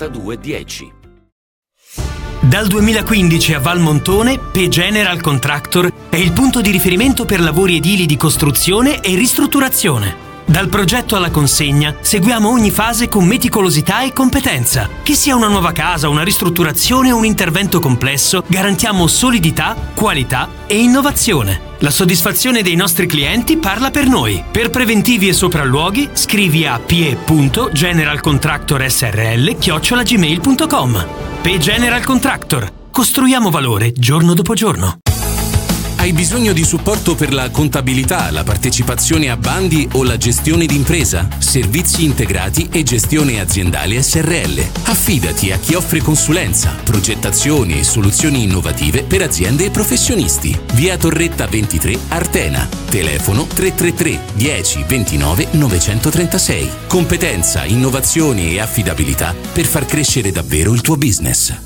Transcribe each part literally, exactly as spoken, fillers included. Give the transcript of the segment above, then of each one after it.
quarantadue dieci. Dal duemilaquindici a Valmontone, P General Contractor è il punto di riferimento per lavori edili di costruzione e ristrutturazione. Dal progetto alla consegna seguiamo ogni fase con meticolosità e competenza. Che sia una nuova casa, una ristrutturazione o un intervento complesso, garantiamo solidità, qualità e innovazione. La soddisfazione dei nostri clienti parla per noi. Per preventivi e sopralluoghi scrivi a p.generalcontractorsrl chiocciola gmail punto com. P General Contractor. Costruiamo valore giorno dopo giorno. Hai bisogno di supporto per la contabilità, la partecipazione a bandi o la gestione d'impresa? Servizi integrati e gestione aziendale S R L. Affidati a chi offre consulenza, progettazioni e soluzioni innovative per aziende e professionisti. Via Torretta ventitré, Artena. Telefono tre tre tre dieci ventinove novecentotrentasei. Competenza, innovazione e affidabilità per far crescere davvero il tuo business.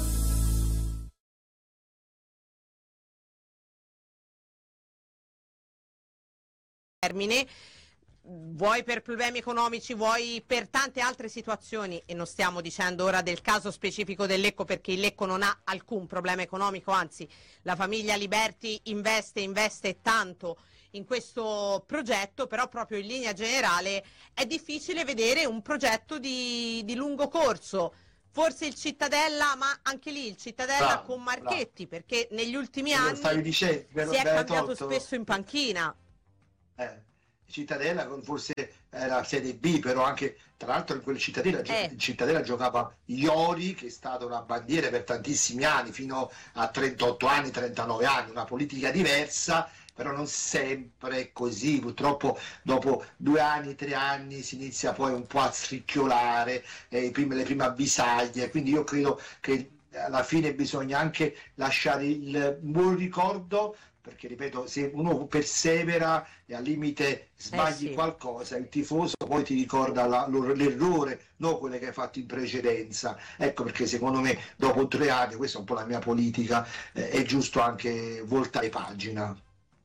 Vuoi per problemi economici, vuoi per tante altre situazioni, e non stiamo dicendo ora del caso specifico del Lecco, perché il Lecco non ha alcun problema economico, anzi la famiglia Liberti investe, investe tanto in questo progetto, però proprio in linea generale è difficile vedere un progetto di, di lungo corso. Forse il Cittadella, ma anche lì il Cittadella bravo, con Marchetti, bravo. Perché negli ultimi Lo anni stavi dicendo, si è cambiato tolto. spesso in panchina. Eh, Cittadella forse era serie B, però anche tra l'altro in quel Cittadella, eh. Cittadella giocava Iori, che è stata una bandiera per tantissimi anni, fino a trentotto anni, trentanove anni, una politica diversa, però non sempre così. Purtroppo dopo due anni, tre anni si inizia poi un po' a scricchiolare eh, prime, le prime avvisaglie, quindi io credo che alla fine bisogna anche lasciare il buon ricordo, perché ripeto, se uno persevera e al limite sbagli eh sì. qualcosa, il tifoso poi ti ricorda la, l'errore, non quello che hai fatto in precedenza. Ecco perché secondo me dopo tre anni, questa è un po' la mia politica, eh, è giusto anche voltare pagina.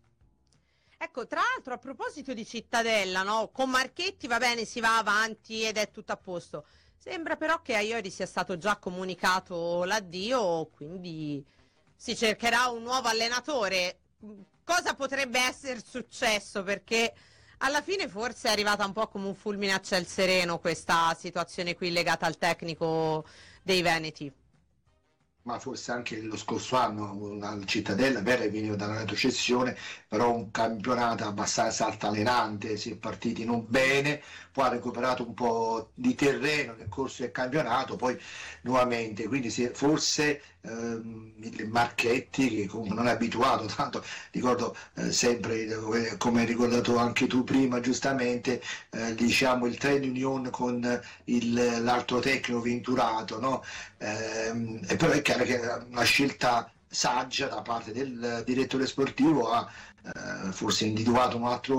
Ecco, tra l'altro a proposito di Cittadella, no? Con Marchetti va bene, si va avanti ed è tutto a posto. Sembra però che a Iori sia stato già comunicato l'addio, quindi si cercherà un nuovo allenatore. Cosa potrebbe essere successo? Perché alla fine forse è arrivata un po' come un fulmine a ciel sereno questa situazione qui legata al tecnico dei Veneti. Ma forse anche lo scorso anno una Cittadella vera veniva dalla retrocessione, però un campionato abbastanza altalenante, si è partiti non bene, poi ha recuperato un po' di terreno nel corso del campionato, poi nuovamente, quindi si è, forse ehm, il Marchetti, che comunque non è abituato, tanto ricordo eh, sempre, eh, come hai ricordato anche tu prima giustamente, eh, diciamo il trade union con il, l'altro tecnico Venturato, no? Eh, e però è chiaro che è una scelta saggia da parte del direttore sportivo, ha eh, forse individuato un altro,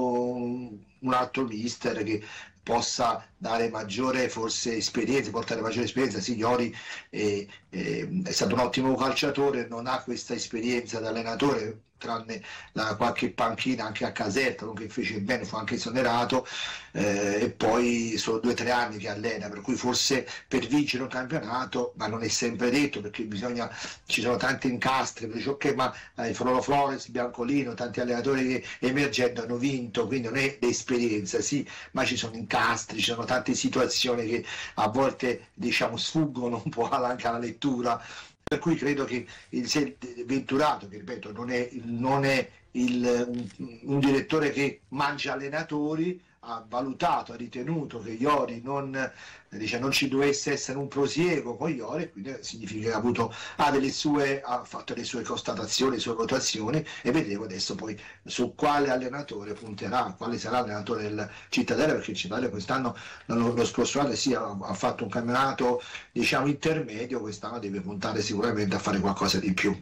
un altro mister che possa dare maggiore forse esperienza, portare maggiore esperienza. Signori è, è, è stato un ottimo calciatore, non ha questa esperienza da allenatore, tranne la, qualche panchina anche a Caserta, che fece bene, fu anche esonerato, eh, e poi sono due o tre anni che allena, per cui forse per vincere un campionato, ma non è sempre detto, perché bisogna, ci sono tanti incastri, dice, ok, ma eh, Frollo Flores, Biancolino, tanti allenatori che emergenti hanno vinto, quindi non è l'esperienza, sì, ma ci sono incastri, ci sono tante situazioni che a volte diciamo sfuggono un po' anche alla lettura. Per cui credo che il Venturato, che ripeto non è, non è il, un, un direttore che mangia allenatori, ha valutato, ha ritenuto che Iori non, dice, non ci dovesse essere un prosieguo con Iori, quindi significa che ha, avuto, ha, delle sue, ha fatto le sue constatazioni, le sue votazioni, e vedremo adesso poi su quale allenatore punterà, quale sarà l'allenatore del Cittadella, perché il Cittadella quest'anno, lo, lo scorso anno sì, ha, ha fatto un campionato diciamo intermedio, quest'anno deve puntare sicuramente a fare qualcosa di più.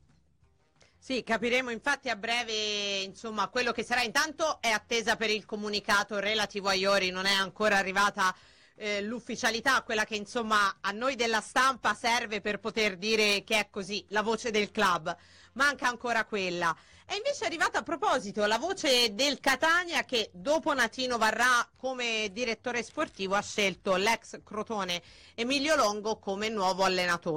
Sì, capiremo infatti a breve, insomma, quello che sarà. Intanto è attesa per il comunicato relativo a Iori, non è ancora arrivata eh, l'ufficialità, quella che insomma a noi della stampa serve per poter dire che è così, la voce del club. Manca ancora quella. E invece è arrivata a proposito la voce del Catania, che dopo Natino Varrà come direttore sportivo ha scelto l'ex Crotone Emilio Longo come nuovo allenatore.